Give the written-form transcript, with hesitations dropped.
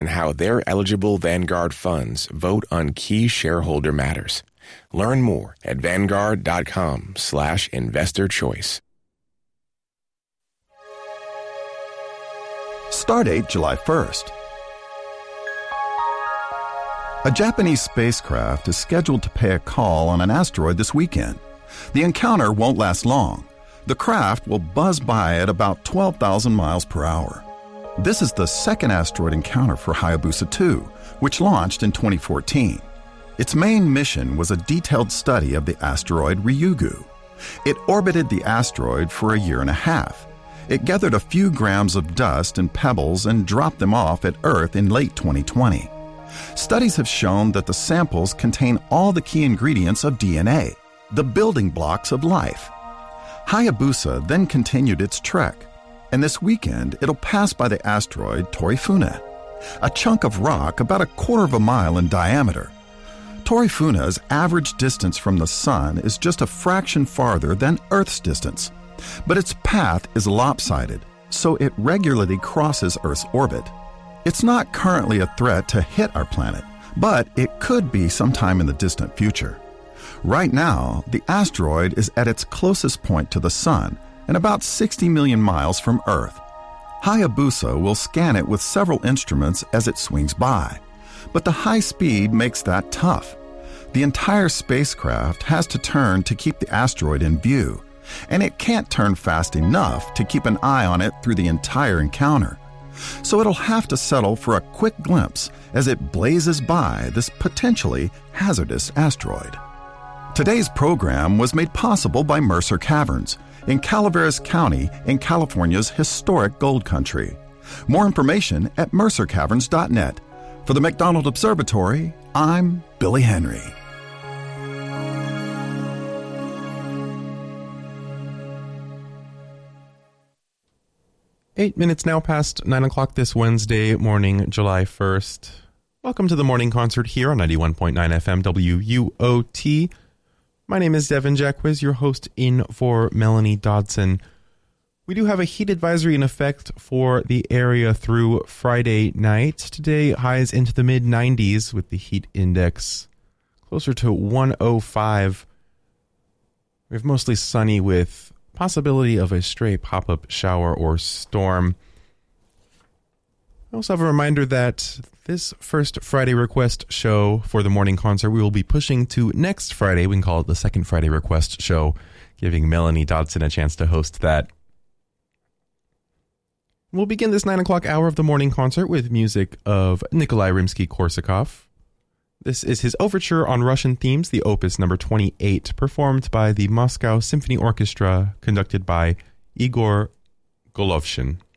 and how their eligible Vanguard funds vote on key shareholder matters. Learn more at Vanguard.com/investor choice. Stardate July 1st. A Japanese spacecraft is scheduled to pay a call on an asteroid this weekend. The encounter won't last long. The craft will buzz by at about 12,000 miles per hour. This is the second asteroid encounter for Hayabusa 2, which launched in 2014. Its main mission was a detailed study of the asteroid Ryugu. It orbited the asteroid for a year and a half. It gathered a few grams of dust and pebbles and dropped them off at Earth in late 2020. Studies have shown that the samples contain all the key ingredients of DNA, the building blocks of life. Hayabusa then continued its trek, and this weekend it'll pass by the asteroid Torifuna, a chunk of rock about a quarter of a mile in diameter. Torifuna's average distance from the Sun is just a fraction farther than Earth's distance, but its path is lopsided, so it regularly crosses Earth's orbit. It's not currently a threat to hit our planet, but it could be sometime in the distant future. Right now, the asteroid is at its closest point to the Sun and about 60 million miles from Earth. Hayabusa will scan it with several instruments as it swings by, but the high speed makes that tough. The entire spacecraft has to turn to keep the asteroid in view, and it can't turn fast enough to keep an eye on it through the entire encounter. So it'll have to settle for a quick glimpse as it blazes by this potentially hazardous asteroid. Today's program was made possible by Mercer Caverns in Calaveras County in California's historic gold country. More information at mercercaverns.net. For the McDonald Observatory, I'm Billy Henry. Eight minutes now past 9 o'clock this Wednesday morning, July 1st. Welcome to the morning concert here on 91.9 FM WUOT. My name is Devin Jacquiz, your host in for Melanie Dodson. We do have a heat advisory in effect for the area through Friday night. Today, highs into the mid-90s with the heat index closer to 105. We have mostly sunny with possibility of a stray pop-up shower or storm. I also have a reminder that this first Friday request show for the morning concert, we will be pushing to next Friday. We can call it the second Friday request show, giving Melanie Dodson a chance to host that. We'll begin this 9 o'clock hour of the morning concert with music of Nikolai Rimsky-Korsakov. This is his overture on Russian themes, the opus number 28, performed by the Moscow Symphony Orchestra, conducted by Igor Golovshin.